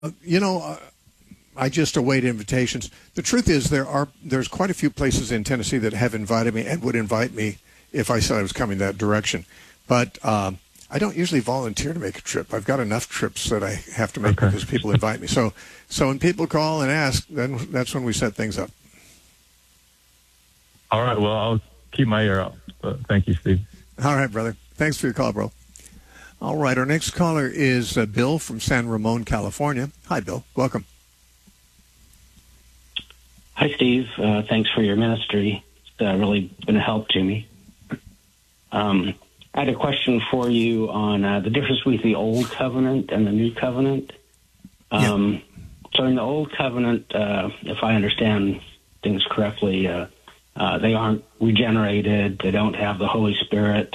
You know, I just await invitations. The truth is, there's quite a few places in Tennessee that have invited me and would invite me if I said I was coming that direction. But I don't usually volunteer to make a trip. I've got enough trips that I have to make because people invite me. So when people call and ask, then that's when we set things up. All right. Well, I'll keep my ear out. Thank you, Steve. All right, brother. Thanks for your call, bro. All right. Our next caller is Bill from San Ramon, California. Hi, Bill. Welcome. Hi, Steve. Thanks for your ministry. It's really been a help to me. I had a question for you on the difference between the Old Covenant and the New Covenant. So in the Old Covenant, if I understand things correctly, they aren't regenerated. They don't have the Holy Spirit.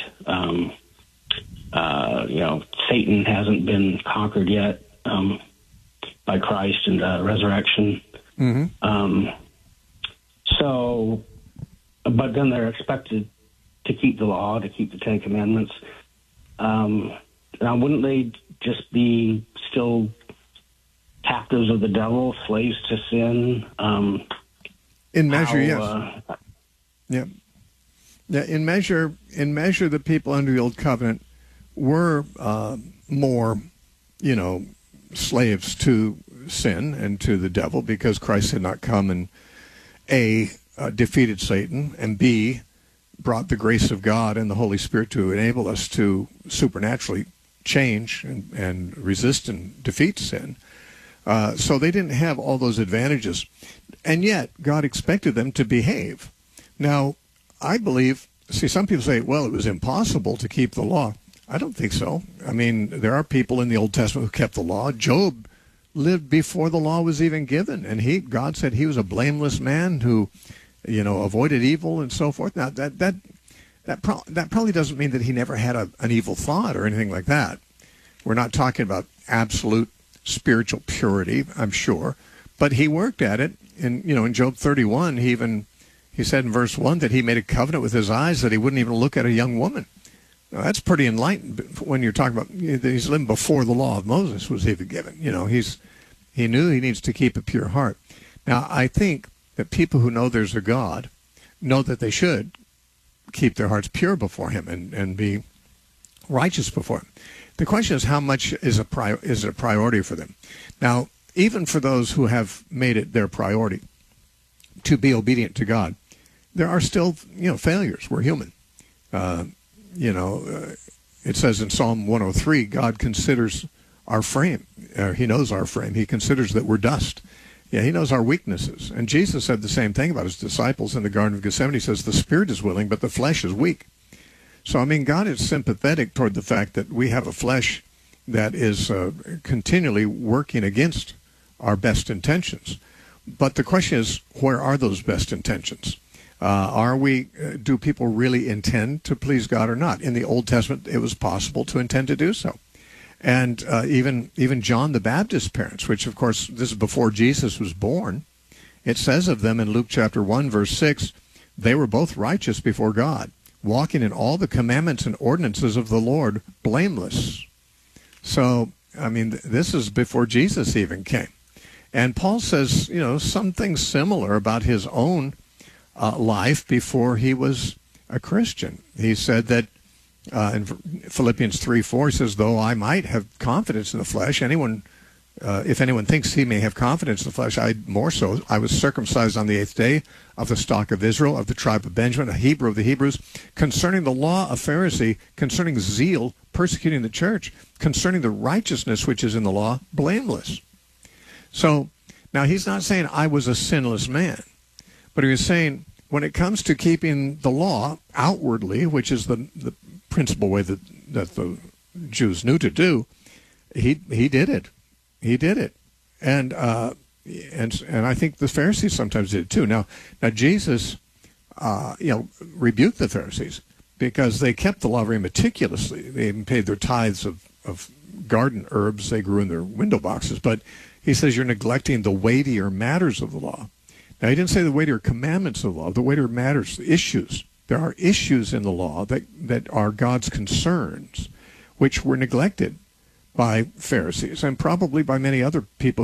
Satan hasn't been conquered yet by Christ and resurrection. Mm-hmm. But then they're expected to keep the law, to keep the Ten Commandments. Now, wouldn't they just be still captives of the devil, slaves to sin? In measure, yes. Yeah. In measure, the people under the Old Covenant were more, slaves to sin and to the devil because Christ had not come and A, defeated Satan, and B, brought the grace of God and the Holy Spirit to enable us to supernaturally change and resist and defeat sin. So they didn't have all those advantages. And yet, God expected them to behave. Now, I believe, some people say, well, it was impossible to keep the law. I don't think so. I mean, there are people in the Old Testament who kept the law. Job lived before the law was even given, and God said he was a blameless man who, avoided evil and so forth. Now, that probably doesn't mean that he never had an evil thought or anything like that. We're not talking about absolute spiritual purity, I'm sure, but he worked at it. In Job 31, he said in verse 1 that he made a covenant with his eyes that he wouldn't even look at a young woman. Now, that's pretty enlightened when you're talking about he's living before the law of Moses was even given. He knew he needs to keep a pure heart. Now, I think that people who know there's a God know that they should keep their hearts pure before him and be righteous before him. The question is, how much is it a priority for them? Now, even for those who have made it their priority to be obedient to God, there are still, failures. We're human. It says in Psalm 103, God considers our frame. He knows our frame. He considers that we're dust. Yeah, he knows our weaknesses. And Jesus said the same thing about his disciples in the Garden of Gethsemane. He says, the spirit is willing, but the flesh is weak. So, God is sympathetic toward the fact that we have a flesh that is continually working against our best intentions. But the question is, where are those best intentions? Do people really intend to please God or not? In the Old Testament, it was possible to intend to do so. And even John the Baptist's parents, which, of course, this is before Jesus was born, it says of them in Luke chapter 1, verse 6, they were both righteous before God, walking in all the commandments and ordinances of the Lord, blameless. So, this is before Jesus even came. And Paul says, something similar about his own life before he was a Christian. He said that in Philippians 3:4, he says, though I might have confidence in the flesh, if anyone thinks he may have confidence in the flesh, I more so. I was circumcised on the 8th day of the stock of Israel, of the tribe of Benjamin, a Hebrew of the Hebrews, concerning the law, a Pharisee, concerning zeal, persecuting the church, concerning the righteousness which is in the law, blameless. So now he's not saying I was a sinless man, but he was saying when it comes to keeping the law outwardly, which is the principal way that the Jews knew to do, he did it. He did it. And I think the Pharisees sometimes did it too. Now Jesus, rebuked the Pharisees because they kept the law very meticulously. They even paid their tithes of garden herbs they grew in their window boxes. But he says you're neglecting the weightier matters of the law. Now, he didn't say the weightier commandments of the law, the weightier matters, the issues. There are issues in the law that are God's concerns, which were neglected by Pharisees and probably by many other people